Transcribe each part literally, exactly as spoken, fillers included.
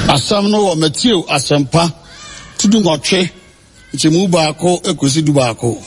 Asam no Matthew Asempa to do ngotwe nchemu baako ekosi du baako.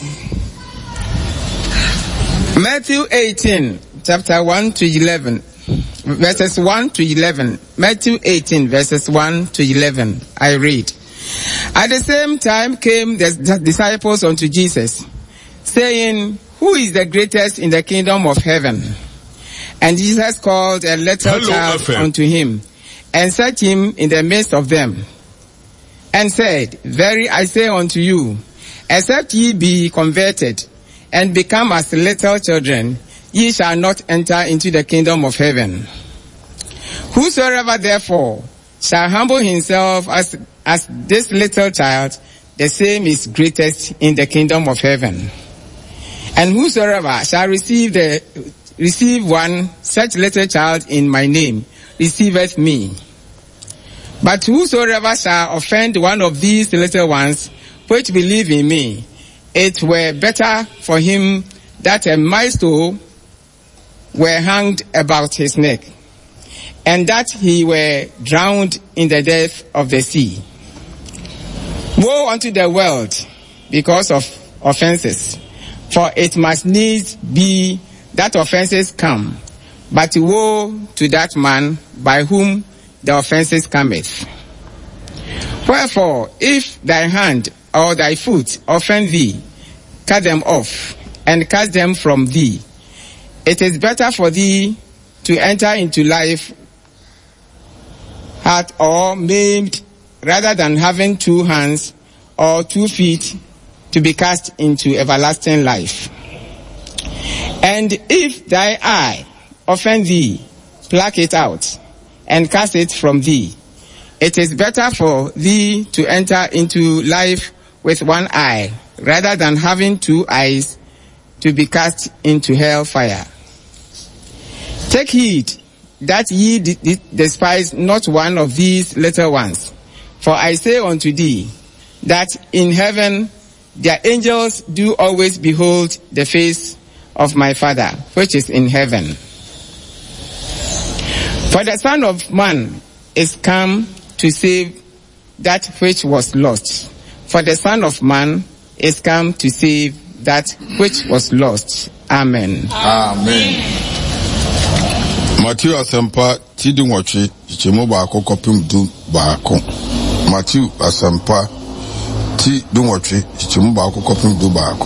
Matthew eighteen, chapter one to eleven, verses one to eleven. Matthew eighteen, verses one to eleven. I read. At the same time came the disciples unto Jesus, saying, Who is the greatest in the kingdom of heaven? And Jesus called a little Hello, child F M. Unto him, and set him in the midst of them, and said, Verily I say unto you, except ye be converted, and become as little children, ye shall not enter into the kingdom of heaven. Whosoever therefore shall humble himself as, as this little child, the same is greatest in the kingdom of heaven. And whosoever shall receive the, receive one such little child in my name, receiveth me. But whosoever shall offend one of these little ones, which believe in me, it were better for him that a millstone were hanged about his neck, and that he were drowned in the depth of the sea. Woe unto the world because of offenses, for it must needs be that offenses come, but woe to that man by whom the offenses cometh. Wherefore, if thy hand or thy foot offend thee, cut them off, and cast them from thee. It is better for thee to enter into life hurt or maimed, rather than having two hands or two feet to be cast into everlasting life. And if thy eye offend thee, pluck it out, and cast it from thee. It is better for thee to enter into life with one eye, rather than having two eyes to be cast into hell fire. Take heed that ye d- d- despise not one of these little ones. For I say unto thee, that in heaven their angels do always behold the face of my Father, which is in heaven. For the Son of Man is come to save that which was lost. For the Son of Man is come to save that which was lost. Amen. Amen. Matthew Asempa tidi ngwachi ichemo baako kopim du baako. Matthew Asempa ti du ngwachi ichemo baako kopim du baako.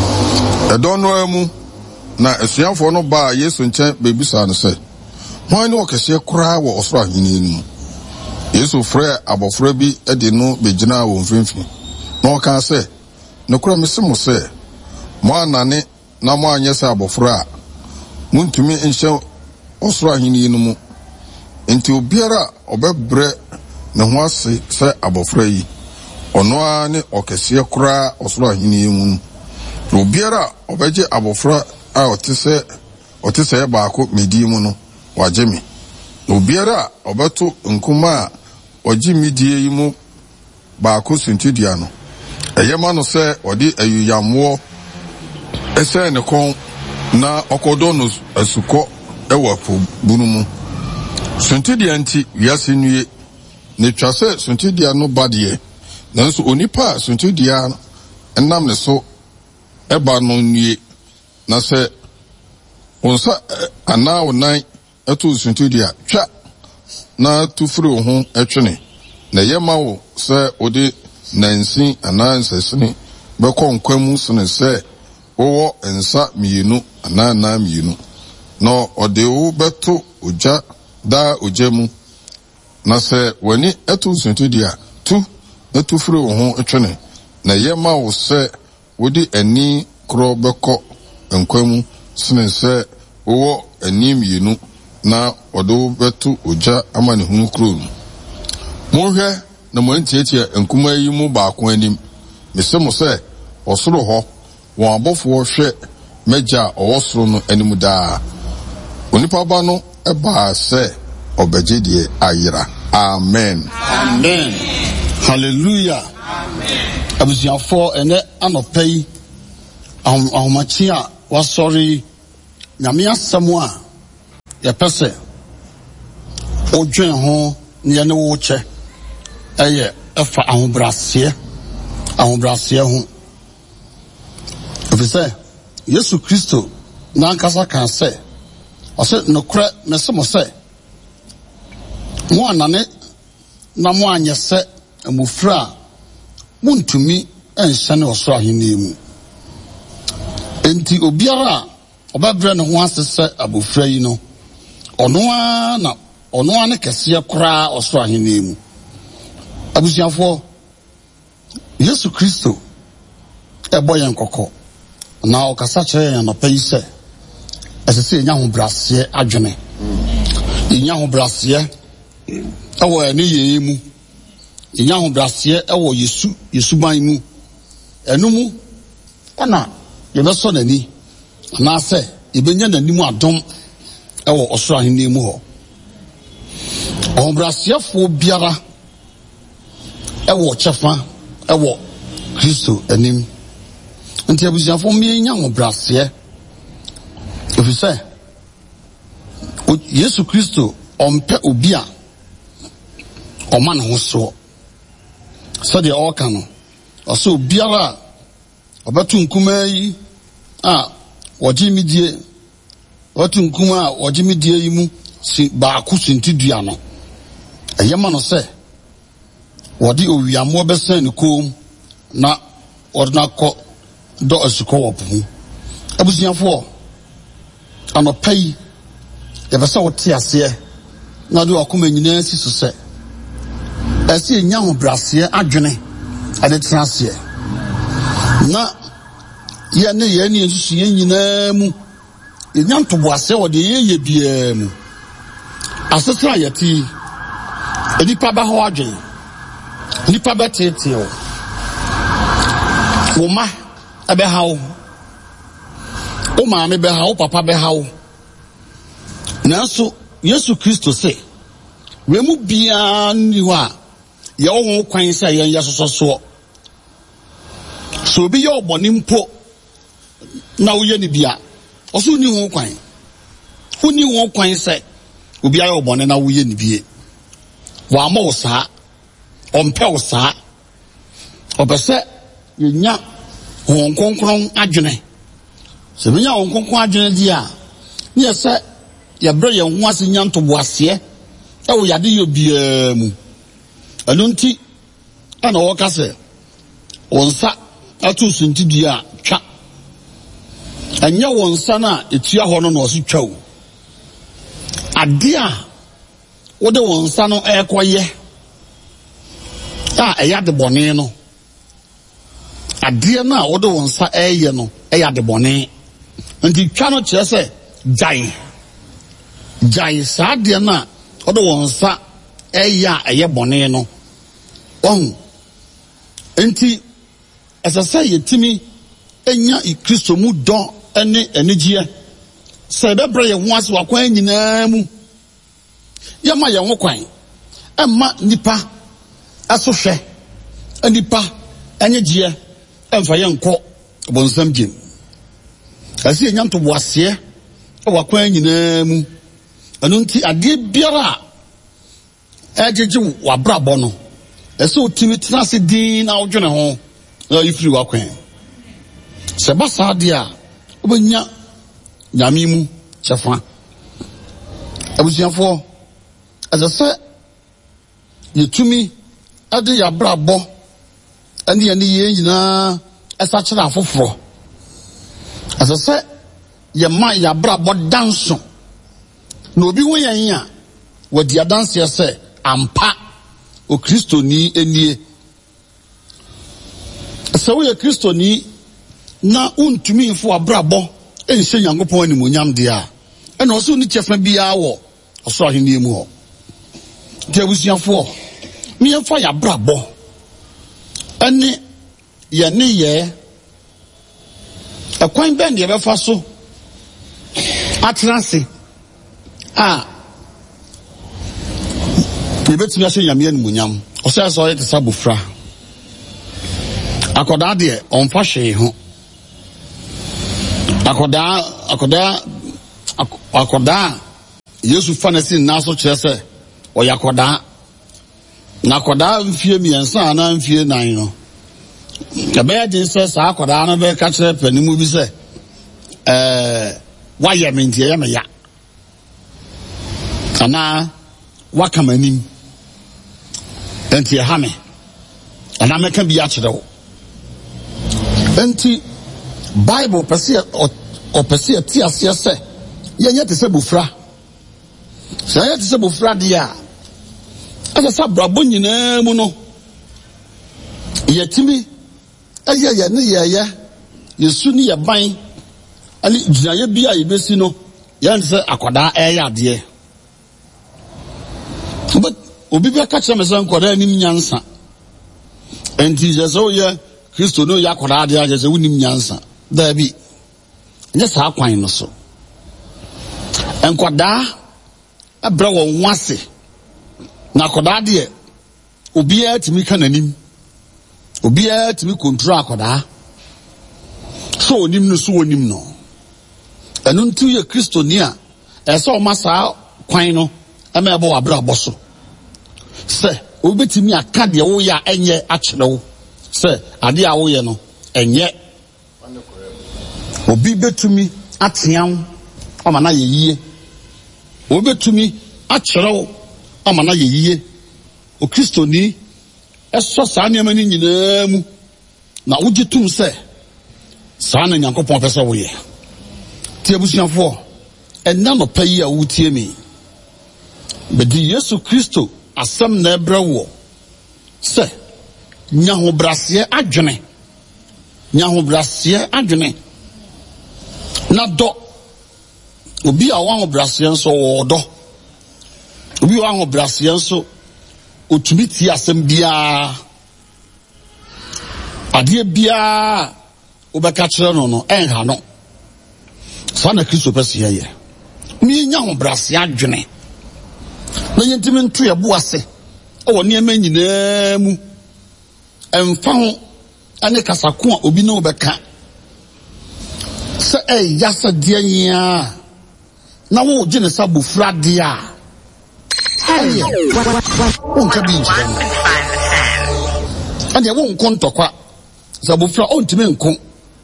Edono emu na esuafo no ba Yesu nchen bebisa no se Why no kese kura wo osoro ahini nu. Yesu frɛ abofra bi edi no begina wo mfimfini. Na o kan sɛ, no kura mesemo sɛ, mo anane na mo anye sɛ abofra a muntumi nhyɛ osoro ahini nu mu. Enti obiara obebre ne ho ase sɛ abofra yi. Ono a ne okese kura osoro ahini mu. Obiara obegye abofra a otise otise baako medi mu no. Wajemi. Obiara obeto nkuma oji midie yi mu baako suntudia no. Eyema no se odi ayuyamwo ese ne kon na okodo no asuko ewa po bunu mu. Suntudia nti wiase nue ne twase suntudia no badie. Nanso onipa suntudia enam ne so eba no nue na se onsa ana onan eto suntudia twa na tufiri wo ho etwene na yema wo se odi nansi anansesini beko nkwamu sene se wo ensa mienu anana mienu no ode wo beto oja da ojemu na se wani eto suntudia tu na tufiri wo ho etwene na yema wo se wodi ani kro beko nkwamu sene se wo ani mienu na odo betu oja amane hunu krom mohwe na mo ntietie enkuma yi mu baako anim mesemo se osoro ho won abofo hwe meja owosoro no anim daa onipa ba no eba se obegedie ayira. Amen. Amen. Hallelujah. Amen. Abusiafo ene anopai ahom ahomachi a wasori nyame asɛm a ya pese odwen ho ne ne wo che eye efa ahobrase ahobrase ho ofise Yesu Kristo na ankasa kan se ose nokra mesemo se mo anane na mo anyese amufra muntumi enhyane osoro ahene mu enti obiara obabre ne ho asese abofra yi no ono a na ono a ne kese kora osoro ahene mu abusiafo Yesu Kristo ebo yen kokko na okasa kire yen no payi se esese nya ho brase adwene nya ho brase ewo eni ye mu nya ho brase ewo Yesu Yesu ban mu enumu ana ye beso nani na se ibenya nani mu adom ewo osoro ahene mu ho ho brase fo biara ewo chefa ewo Kristo anim nti abusiafo mi nya ho brase ofise Yesu Kristo ompe obi a oma na ho so so de o kan no oso obiara obetu nkuma yi a wojimidie obetu nkuma a wojimidie yi mu si ba akusuntidua no eyema no se wodi owiamo besen ne kom na ordna ko do asuko wopu abusiafo anopai e besa wote ase na do akoma nyina si so se ese nya ho brase adwene ade transe na ye ne ye ne nsusu ye nyina mu nya ntobo ase wode ye ye bia mu asesra yati edipa ba ho adwene nipa betete o woma abe hawo o ma me be hawo papa be hawo nanso Yesu Kristo se we mu bia ni ho a ye wo kwan se ye yasososo so bi ye oboni mpo na wo ye ni bia oso ni ho kwan hu ni ho kwan se obi aye oboni na wo ye ni bie wa ma wo saa ompe wo saa obese ye nya hon konkron adwene se bi nya hon konkron adwene di a ye se ye bre ye ho ase nya ntobo ase e wo yade yo bia mu anu nti ana wo ka se wonsa atu sunti a twa anya wonsa na etua ho no no so twa wo ade a wo de wonsa no ekoye ah eya de bone no ade na wo de wonsa eye no eya de bone nti twa no kire se jai jai sa de na wo de wonsa eya eye bone no on nti esasa yetimi enya Kristo mu don ene enegye se bebre ye ho ase wakwan nyina mu yama ye ho kwan emma nipa asohwe anipa enyegie emfa ye nko bonsam gem asi enya nto boase wakwan nyina mu anu nti ade biara ejeje wabrabo no ese otimi trase din na odwene ho na ifiri wakwan se basa ade a obenya nyame mu chefa abusiafo azase yetumi ade ya brabo ande ane ye nyina esa kira afoforo azase ye ma ya brabo danso na obi wo yan a wadi adanse ese ampa o Kristo ni enie se wo ye Kristo ni na untumi info abrabo enhye Nyankopon animonyam de a ena oso ni chefa bia wo oso ahene mu ho de abusiafo mi enfa ya brabo ene ye ne ye akwan ben de be fa so atrase a ye betimi ase nyame animonyam oso aso ye tsabufra akoda de onfa hwe ho akoda akoda akoda Yesu fanasi naso kire se oyakoda na koda mfie miensa na mfie nan no ebe de se sa koda na be ka kire panimu bi se eh wayɛ me ntie ya me ya ana wakamanim enti ha me ana meka bi a kyerɛ wo enti Bible pese o pese ti ase se ye nye te se bofra se ye te se bofra dia asa sa brabo nyina mu no yetimi aye ye ne ye ye yesu ni ye ban ali ginaye bia ye besi no ye se akoda eye ade but obi be ka kire me se nkoda anim nyansa enti je so ye Kristo no ya akoda ade aje se wonim nyansa da bi nye sa kwan no so enkoda abra wo nwase na akoda de obi a timi kananim obi a timi control akoda so onim no so onim no enu ntu ye Kristo ni a ese o masa kwan no ema ebo abra boso se obetimi aka de wo ya enye akyere wo se ade a wo ye no enye obi betumi atean o ma na ye yie obetumi akyerɛw o ma na ye yie o Kristo ni eso sa ne amani nyinaa mu na wogitum se sa na Nyankopɔn pɛ sɛ wo ye tie busuafo enna no payi a wotie mi bedi Yesu Kristo asɛm na ɛbrɛ wo se nyaho brase adwene nyaho brase adwene na do obi a wan brase nso wo do obi wan brase nso otumi ti asɛm bia ade bia obɛka kyerɛ no no enha no sa na Kristo pɛse yɛ mi nyaho brase adwene na yentimi nto yɛ bo ase ɛwɔ nneɛma nyinaa mu emfa ho ane kasako a obi no bɛka se eh yasa dia nya na wo gine sa bofra dia aye won ka bi nje ane wo nkon tokwa sa bofra on timi nkon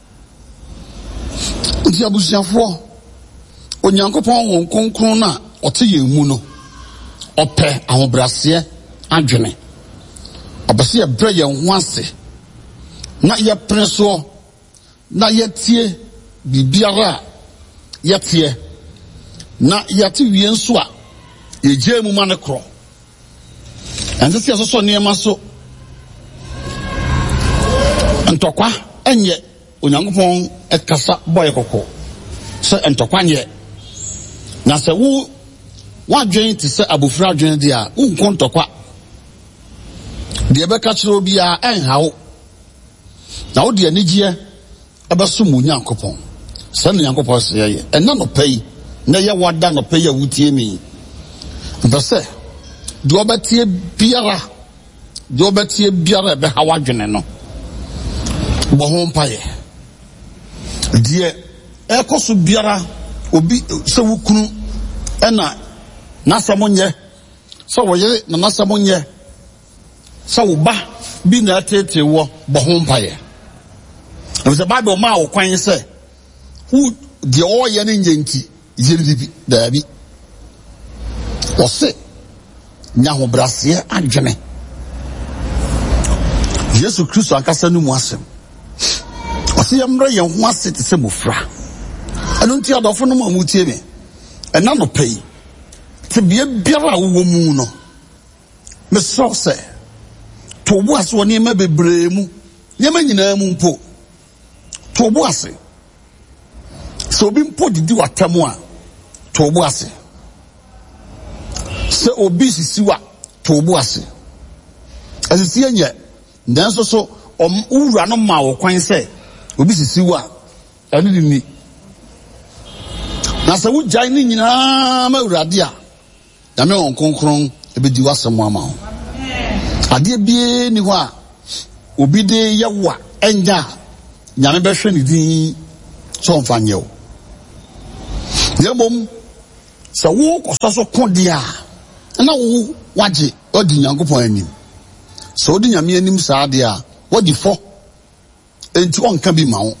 nti abusiafo Onyankopɔn won konkron na ɔte ye mu no ɔpɛ ahobrase adwene ɔbɛse ye brɛ ye ho ase na ye preso na ye tie bibiara yɛteɛ na yɛte wie nso a yɛgye mu ma ne korɔ ɛnte sɛ yɛsosɔ nneɛma so ntɔkwa ɛnyɛ Onyankopɔn ɛkasa bɔyɛ kɔkɔ sɛ ntɔkwa nyɛ na sɛ wo wadwen te sɛ abofra adwen de a wonkɔ ntɔkwa deɛ bɛka kyerɛ obi a ɛnhaw na wode anigyeɛ ɛbɛso mu Nyankopɔn sɛ ne Nyankopɔn sɛ yɛ ɛna no pɛyi na yɛ wada no pɛyi a wotie mi mpɛ sɛ deɛ ɔbɛtie biara deɛ ɔbɛtie biara ɛbɛha wadwene no bɔ ho mpayɛ deɛ ɛkɔ so biara obi sɛ wokunu ɛna n'asɛm nyɛ sɛ wɔyere na n'asɛm nyɛ sɛ wo ba bi na ɛtetee wɔ bɔ ho mpayɛ ɛfisɛ Bible ma wo kwan sɛ wo deɛ ɔyɛ ne nyɛ nti yere bibi daabi ɔse nyahobraseɛ adwene Yesu Kristo ankasa no mu asɛm ɔse yɛmmerɛ yɛn ho ase te sɛ mofra ɛno nti adɔfo no ma mutie me ɛna no pɛyi te bia biara a wowɔ mu no mesrɛ sɛ to bo ase wɔ nneɛma bebree mu nneɛma nyinaa mu mpo to bo ase sɛ obi mpo didi watam a to bo ase sɛ obi sisi wa to bo ase asisi nyɛ nanso so owura no ma wo kwan sɛ obi sisi wa ɛne ni ni na sɛ wogyae ne nyinaa ma Awurade a Nyame wɔn kronkron ebedi wasɛm ama ho adeɛ bie ni hɔ a obi de yɛ wa ɛnya Nyame bɛhwɛ ne din sɛ ɔmfa nyɛ wo deɛ mmom sɛ wo kɔsɔ so ko deɛ a na wo wagye ɔdi Nyankopɔn anim So di nyame anim saa de a wadi fo enti on ka bi ma wo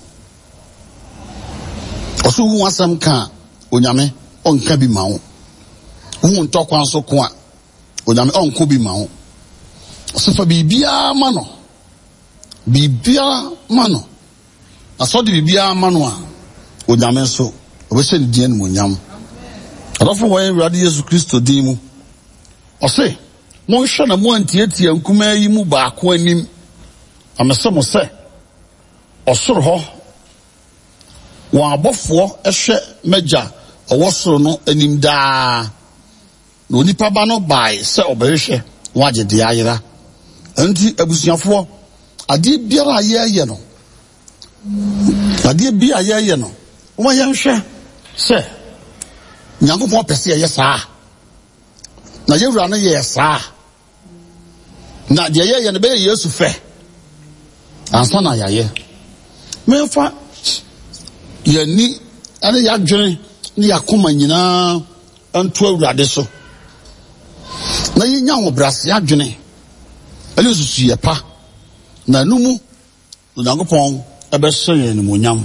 oso hu asam ka onyame on ka bi ma wo hu ntokwan so ko a onyame on ko bi ma wo so fa bibia ma no bibia ma no aso de bibia ma no a onyame so obese ne die no nyam adofo wo Awurade Yesu Kristo din mu ose mo hwe na mo antietie nkuma yi mu baako anim amese mo se osoro ho won abofo ehwe meja owosoro no anim daa na onipa ba no bai se obehwe waje de ayira anti abusuafo ade biara ayeye no ade bi ayeye no wo yanhwe se Nyankopɔn pese ye saa na yewura no ye saa na de ye ye ne be Yesu fe ansa na yaye mefa yani ane ya dwene ne yakoma nyina anto Awurade so na yenya wo brase adwene ale susu ye pa na numu Nyankopɔn ebe se ye ne monyam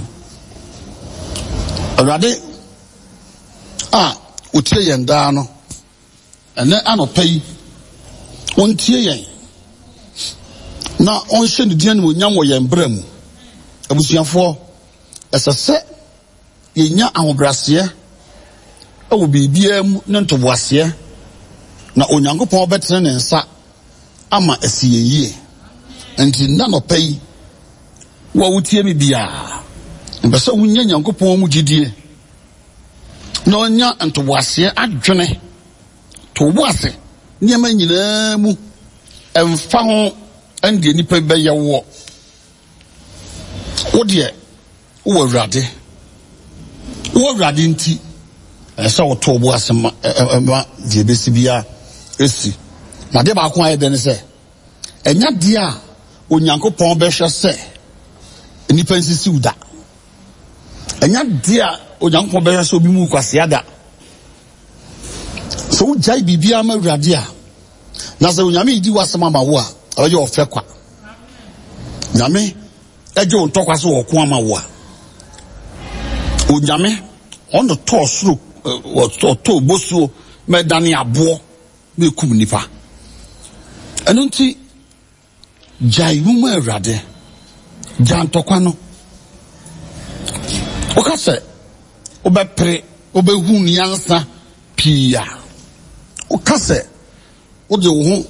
Awurade a utie yen da no ene anopai ontie yen na onhye ne dia ne onyam wo yen bramu abusuafo esese yenya ahobrase ewo bibia mu ne ntoboase na Onyankopɔn betre ne nsa ama asiyeye enti na nopai wo utie mi bia mbese wonya Nyankopɔn mu gidie na onya ntoboase adwene toboase niema nyina mu emfa ho ande nipa bɛyɛ wo wo de wo Awurade wo Awurade nti ɛsɛ wo toboase ma ma de besi bia esi na de ba ko ayɛ de ne sɛ enya de a Onyankopɔn bɛhwɛ sɛ nipa nsisi uda enya de a Onyankopɔn bɛhwɛ sɛ obi mu kwase ada so wo jai bibia ma Awurade a na sɛ onyame idi wasema ma wo a ɔyɛ ofɛ kwa nyame ɛgye wo ntɔkwa so wɔ ko ama wo a onyame ɔno tɔ soro ɔtɔ bosuo mɛdane aboɔ mekum nipa ɛno nti jai mu ma Awurade gya ntɔkwa no woka sɛ wobɛpere wobɛhu nyansa pii a woka sɛ wode wo ho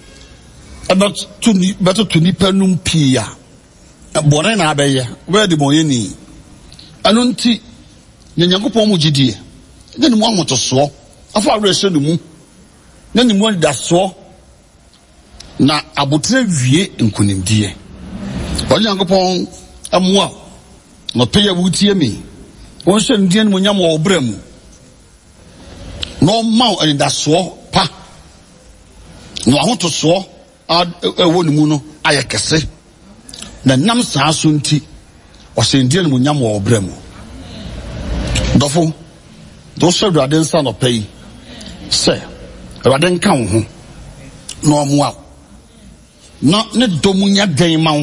ɛbɛtoto nipa num pii a bɔne na abɛyɛ wobɛyɛ de bɔnyɛ ni ɛno nti na Nyankopɔn mu gyidie ne ne mu ahotosoɔ afa awerɛhyɛ ne mu ne ne mu anidasoɔ na abotere wie nkonimdie ɔne Nyankopɔn amoa na ɔpɛyɛ wotie me wɔnhyɛ ne die no mu nyam wɔ ɔbrɛ mu na ɔma wo anidasoɔ pa na ahotosoɔ ɛwɔ ne mu no ayɛ kɛse na nam saa so nti ɔhyɛ ne die no mu nyam wɔ ɔbrɛ mu dɔfo de wohyɛ Awurade nsa nɔpɛ yi sɛ Awurade nka wo ho na ɔmoa wo na ne dɔ mu nya dɛn ma wo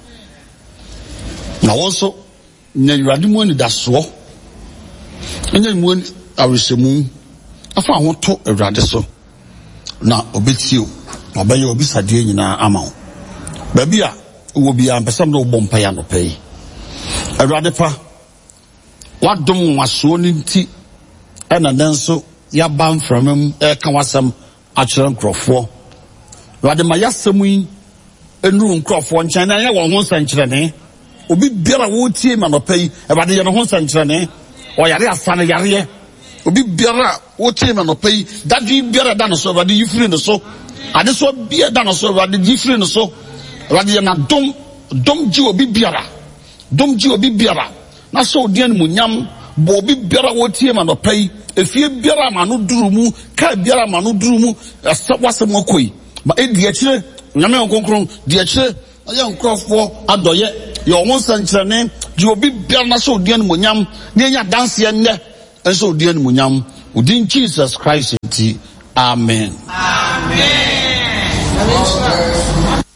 na wɔn nso nya Awurade mu anidasoɔ nya mu awerɛhyɛmu afa ho to Awurade so na obetie o ɔbɛyɛ obisadeɛ nyinaa ama wo baabi a wɔ bia mpɛsɛm na wobɔ mpaeɛ anɔpɛ yi Awurade pa wadom nwasoɔ no nti ɛna ne nso yɛaba mframa mu ɛka wasɛm akyerɛ nkurɔfoɔ Awurade ma yɛasɛm yi ɛnuru nkurɔfoɔ nkyɛn na ɛyɛ wɔn ho nsɛnkyerɛnne obi biara wɔtie ma anɔpɛ yi Awurade yɛ ne ho nsɛnkyerɛnne ɔyare asa no yareɛ obi biara wɔtie ma anɔpɛ yi dadwe biara da no so Awurade yi firi ne so ade so biara da no so Awurade yi firi ne so Awurade yɛ na dom dom gye obi biara dom gye obi biara na sɛ odiɛ no mu nyam bɔ obi biara wɔtie ma anɔpɛ yi efie biara ma no duru mu kaa biara ma no duru mu ɛsɛ wasɛm akɔyi ma ɛdi akyire nyame nkonkron di akyire ayɛ nkurɔfoɔ adɔyɛ yɛ ɔmo nsɛnkyerɛnne gye obi biara na sɛ odiɛ no mu nyam ne ɛnya danseɛ nnɛ ɛnsɛ odiɛ no mu nyam odin Jesus Christ nti amen amen. bless you.